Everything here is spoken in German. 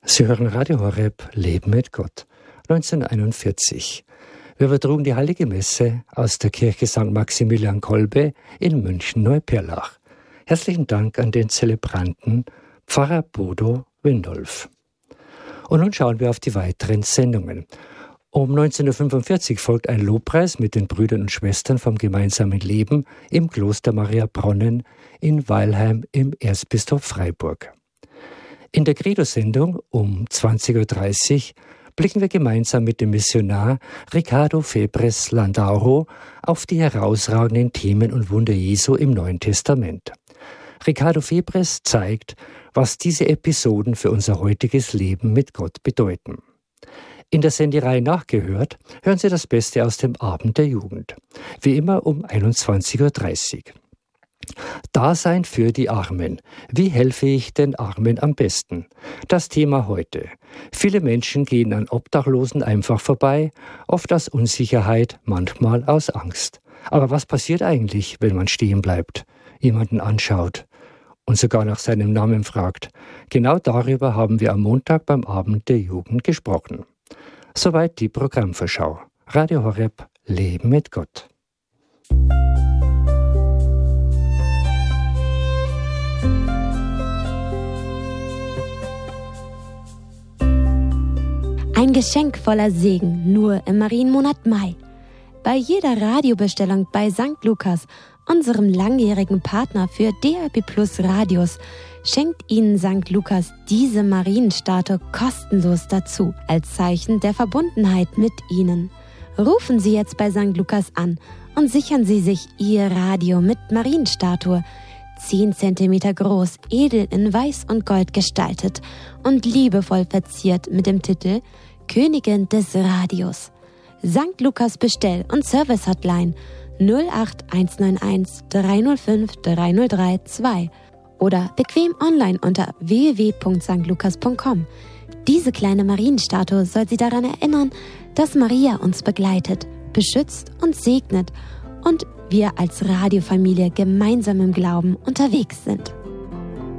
Sie hören Radio Horeb, Leben mit Gott, 1941. Wir übertrugen die Heilige Messe aus der Kirche St. Maximilian Kolbe in München-Neuperlach. Herzlichen Dank an den Zelebranten Pfarrer Bodo Windolf. Und nun schauen wir auf die weiteren Sendungen. Um 19.45 Uhr folgt ein Lobpreis mit den Brüdern und Schwestern vom gemeinsamen Leben im Kloster Maria Bronnen in Weilheim im Erzbistum Freiburg. In der Credo-Sendung um 20.30 Uhr blicken wir gemeinsam mit dem Missionar Ricardo Febres Landauro auf die herausragenden Themen und Wunder Jesu im Neuen Testament. Ricardo Febres zeigt, was diese Episoden für unser heutiges Leben mit Gott bedeuten. In der Sendereihe Nachgehört hören Sie das Beste aus dem Abend der Jugend. Wie immer um 21.30 Uhr. Dasein für die Armen. Wie helfe ich den Armen am besten? Das Thema heute. Viele Menschen gehen an Obdachlosen einfach vorbei, oft aus Unsicherheit, manchmal aus Angst. Aber was passiert eigentlich, wenn man stehen bleibt, jemanden anschaut und sogar nach seinem Namen fragt? Genau darüber haben wir am Montag beim Abend der Jugend gesprochen. Soweit die Programmvorschau. Radio Horeb, Leben mit Gott. Ein Geschenk voller Segen, nur im Marienmonat Mai. Bei jeder Radiobestellung bei St. Lukas, unserem langjährigen Partner für DRB Plus Radios, schenkt Ihnen St. Lukas diese Marienstatue kostenlos dazu, als Zeichen der Verbundenheit mit Ihnen. Rufen Sie jetzt bei St. Lukas an und sichern Sie sich Ihr Radio mit Marienstatue, 10 cm groß, edel in Weiß und Gold gestaltet und liebevoll verziert mit dem Titel Königin des Radios. St. Lukas Bestell- und Service-Hotline 08191 305 3032 oder bequem online unter www.stlukas.com. Diese kleine Marienstatue soll Sie daran erinnern, dass Maria uns begleitet, beschützt und segnet und wir als Radiofamilie gemeinsam im Glauben unterwegs sind.